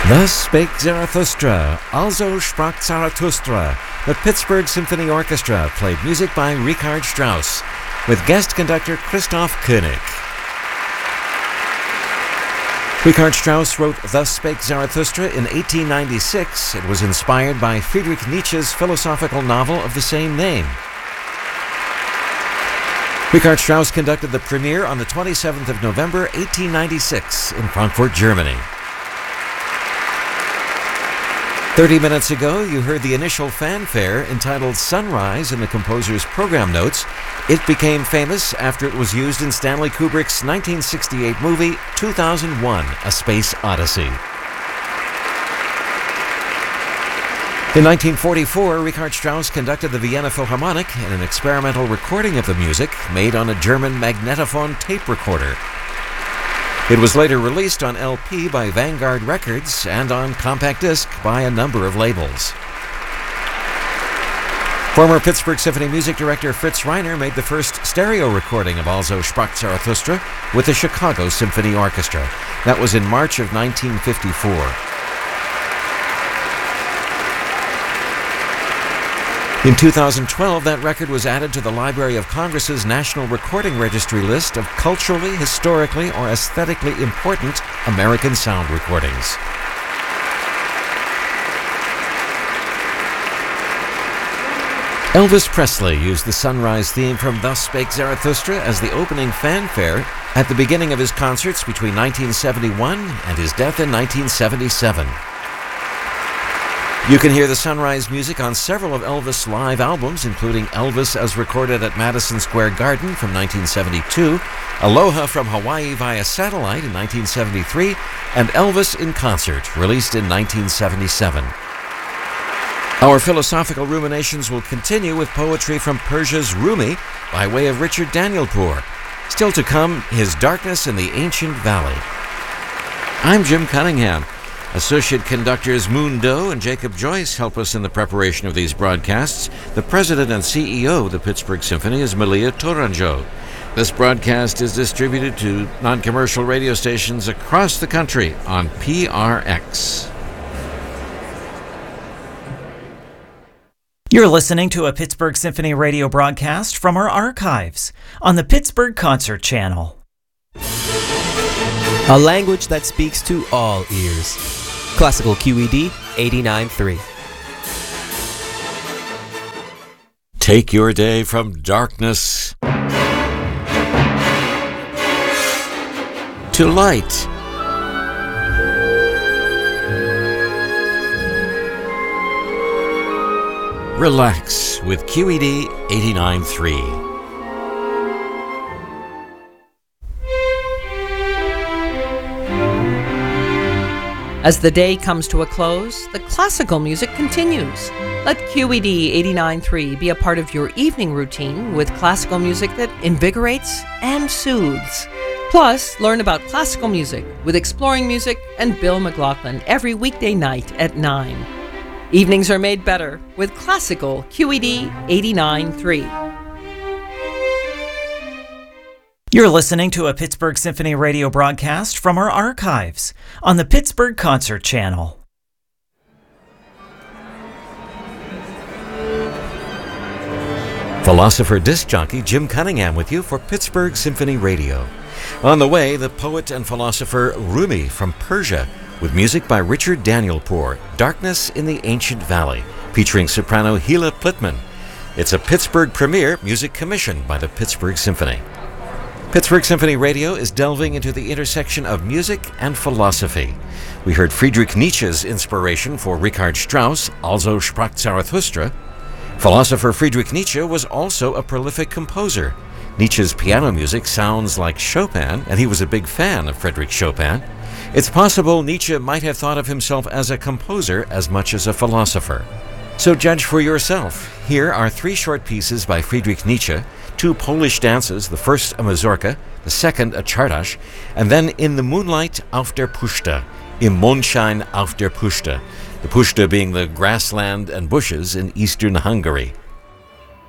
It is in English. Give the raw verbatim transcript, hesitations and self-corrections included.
Thus spake Zarathustra, also sprach Zarathustra. The Pittsburgh Symphony Orchestra played music by Richard Strauss, with guest conductor Christoph Koenig. Richard Strauss wrote Thus Spake Zarathustra in eighteen ninety-six. It was inspired by Friedrich Nietzsche's philosophical novel of the same name. Richard Strauss conducted the premiere on the twenty-seventh of November, eighteen ninety-six, in Frankfurt, Germany. Thirty minutes ago, you heard the initial fanfare entitled Sunrise in the composer's program notes. It became famous after it was used in Stanley Kubrick's nineteen sixty-eight movie two thousand one, A Space Odyssey. In nineteen forty-four, Richard Strauss conducted the Vienna Philharmonic in an experimental recording of the music made on a German magnetophone tape recorder. It was later released on L P by Vanguard Records and on compact disc by a number of labels. Former Pittsburgh Symphony music director Fritz Reiner made the first stereo recording of Also sprach Zarathustra with the Chicago Symphony Orchestra. That was in March of nineteen fifty-four. In two thousand twelve, that record was added to the Library of Congress's National Recording Registry list of culturally, historically, or aesthetically important American sound recordings. Elvis Presley used the Sunrise theme from Thus Spake Zarathustra as the opening fanfare at the beginning of his concerts between nineteen seventy-one and his death in nineteen seventy-seven. You can hear the Sunrise music on several of Elvis' live albums, including Elvis as recorded at Madison Square Garden from nineteen seventy-two, Aloha from Hawaii via satellite in nineteen seventy-three, and Elvis in Concert, released in nineteen seventy-seven. Our philosophical ruminations will continue with poetry from Persia's Rumi by way of Richard Danielpour. Still to come, his Darkness in the Ancient Valley. I'm Jim Cunningham. Associate conductors Moon Doe and Jacob Joyce help us in the preparation of these broadcasts. The president and C E O of the Pittsburgh Symphony is Malia Tourangeau. This broadcast is distributed to non-commercial radio stations across the country on P R X. You're listening to a Pittsburgh Symphony radio broadcast from our archives on the Pittsburgh Concert Channel. A language that speaks to all ears. Classical Q E D eighty-nine point three. Take your day from darkness to light. Relax with Q E D eighty-nine point three. As the day comes to a close, the classical music continues. Let Q E D eighty-nine point three be a part of your evening routine with classical music that invigorates and soothes. Plus, learn about classical music with Exploring Music and Bill McLaughlin every weekday night at nine. Evenings are made better with classical Q E D eighty-nine point three. You're listening to a Pittsburgh Symphony radio broadcast from our archives on the Pittsburgh Concert Channel. Philosopher disc jockey Jim Cunningham with you for Pittsburgh Symphony Radio. On the way, the poet and philosopher Rumi from Persia with music by Richard Danielpour, Darkness in the Ancient Valley, featuring soprano Hila Plitman. It's a Pittsburgh premiere music commissioned by the Pittsburgh Symphony. Pittsburgh Symphony Radio is delving into the intersection of music and philosophy. We heard Friedrich Nietzsche's inspiration for Richard Strauss, Also sprach Zarathustra. Philosopher Friedrich Nietzsche was also a prolific composer. Nietzsche's piano music sounds like Chopin, and he was a big fan of Frédéric Chopin. It's possible Nietzsche might have thought of himself as a composer as much as a philosopher. So judge for yourself. Here are three short pieces by Friedrich Nietzsche, two Polish dances, the first a mazurka, the second a czardas, and then In the Moonlight auf der Puszta, Im Mondschein auf der Puszta, the Puszta being the grassland and bushes in eastern Hungary.